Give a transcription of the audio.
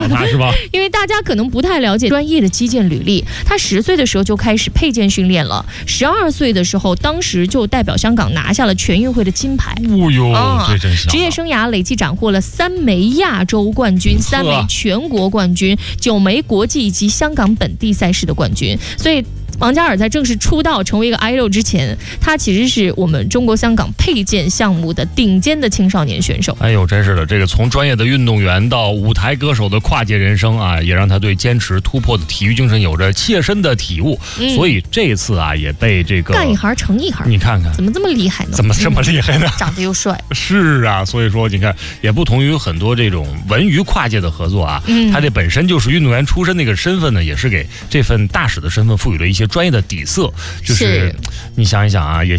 他是吧？ 因为大家可能不太了解专业的击剑履历，他10岁的时候就开始佩剑训练了，12岁的时候，当时就代表香港拿下了全运会的金牌。 哦哟，这真是职业生涯累计斩获了3枚亚洲冠军、3枚全国冠军、9枚国际以及香港本地赛事的冠军，所以。王嘉尔在正式出道成为一个 idol 之前，他其实是我们中国香港佩剑项目的顶尖的青少年选手。 哎呦，真是的，这个从专业的运动员到舞台歌手的跨界人生啊，也让他对坚持突破的体育精神有着切身的体悟。所以这次啊，也被这个干一行成一行。 你看看， 怎么这么厉害呢？ 怎么这么厉害呢？ 长得又帅。 是啊，所以说你看，也不同于很多这种文娱跨界的合作啊，他这本身就是运动员出身那个身份呢，也是给这份大使的身份赋予了一些专业的底色。就是你想一想啊，也